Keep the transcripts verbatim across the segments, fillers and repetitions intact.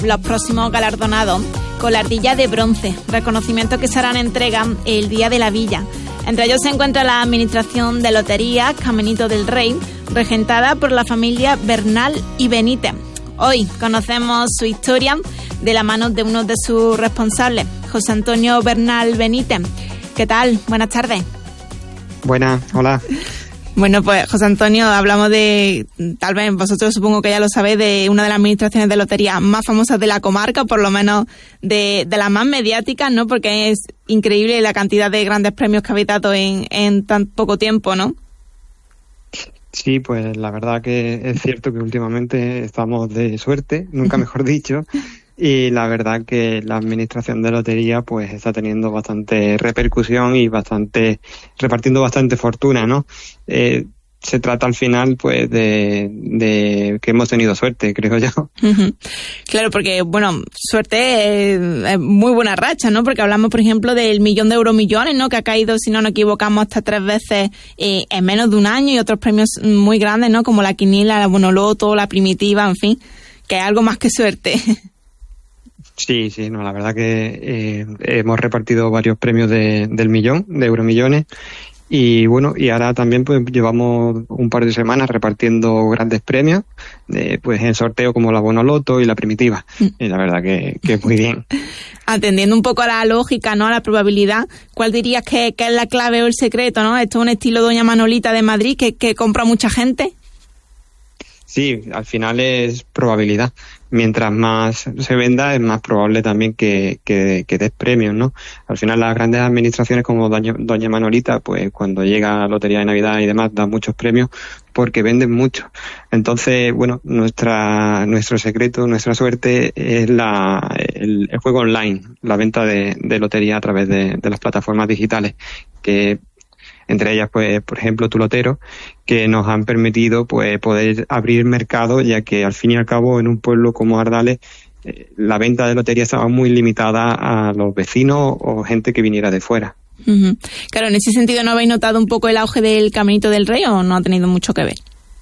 los próximos galardonados con la ardilla de bronce, reconocimiento que se harán entrega el Día de la Villa. Entre ellos se encuentra la Administración de Loterías Caminito del Rey, regentada por la familia Bernal y Benítez. Hoy conocemos su historia de la mano de uno de sus responsables, José Antonio Bernal Benítez. ¿Qué tal? Buenas tardes. Buenas, hola. Bueno, pues José Antonio, hablamos de, tal vez vosotros supongo que ya lo sabéis, de una de las administraciones de lotería más famosas de la comarca, por lo menos de, de las más mediáticas, ¿no? Porque es increíble la cantidad de grandes premios que habéis dado en, en tan poco tiempo, ¿no? Sí, pues la verdad que es cierto que últimamente estamos de suerte, nunca mejor dicho, y la verdad que la administración de lotería pues está teniendo bastante repercusión y bastante repartiendo bastante fortuna, ¿no? Eh, se trata al final pues de, de que hemos tenido suerte, creo yo. Uh-huh. Claro, porque bueno, suerte es, es muy buena racha, ¿no? Porque hablamos, por ejemplo, del millón de euromillones, ¿no? Que ha caído, si no nos equivocamos, hasta tres veces eh, en menos de un año, y otros premios muy grandes, ¿no? Como la quiniela, la bonoloto, la primitiva, en fin, que es algo más que suerte. Sí, sí, no, la verdad que eh, hemos repartido varios premios de, del millón, de euromillones, y bueno, y ahora también pues llevamos un par de semanas repartiendo grandes premios, eh, pues en sorteo como la bonoloto y la primitiva, y la verdad que, que muy bien. Atendiendo un poco a la lógica, ¿no? A la probabilidad, ¿cuál dirías que, que es la clave o el secreto, ¿no? Esto es un estilo Doña Manolita de Madrid que, que compra mucha gente. Sí, al final es probabilidad. Mientras más se venda, es más probable también que, que, que des premios, ¿no? Al final las grandes administraciones como Doña, Doña Manolita, pues cuando llega la Lotería de Navidad y demás, dan muchos premios porque venden mucho. Entonces, bueno, nuestra nuestro secreto, nuestra suerte es la el, el juego online, la venta de, de lotería a través de, de las plataformas digitales, que entre ellas, pues, por ejemplo, Tu Lotero, que nos han permitido pues poder abrir mercado, ya que al fin y al cabo en un pueblo como Ardales eh, la venta de lotería estaba muy limitada a los vecinos o gente que viniera de fuera. Uh-huh. Claro, en ese sentido, ¿no habéis notado un poco el auge del Caminito del Rey o no ha tenido mucho que ver?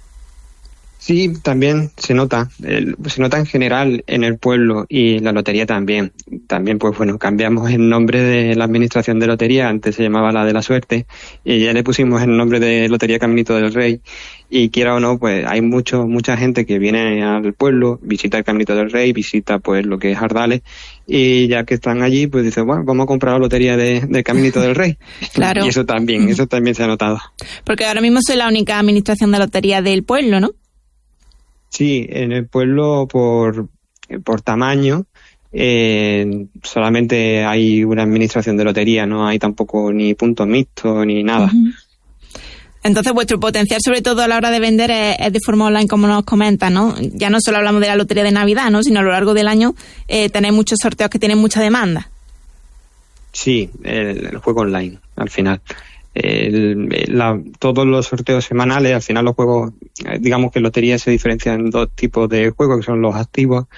Sí, también se nota, el, se nota en general en el pueblo, y la lotería también. También, pues bueno, cambiamos el nombre de la administración de lotería, antes se llamaba la de la suerte, y ya le pusimos el nombre de Lotería Caminito del Rey, y quiera o no, pues hay mucho, mucha gente que viene al pueblo, visita el Caminito del Rey, visita pues lo que es Ardales, y ya que están allí, pues dicen, bueno, vamos a comprar la lotería de, de Caminito del Rey. Claro. Y eso también, eso también se ha notado. Porque ahora mismo soy la única administración de lotería del pueblo, ¿no? Sí, en el pueblo por, por tamaño eh, solamente hay una administración de lotería, no hay tampoco ni puntos mixtos ni nada. Uh-huh. Entonces vuestro potencial, sobre todo a la hora de vender, es, es de forma online, como nos comentas, ¿no? Ya no solo hablamos de la lotería de Navidad, ¿no? Sino a lo largo del año eh, tenéis muchos sorteos que tienen mucha demanda. Sí, el, el juego online, al final. El, la, todos los sorteos semanales, al final los juegos, digamos que en lotería se diferencian en dos tipos de juegos, que son los activos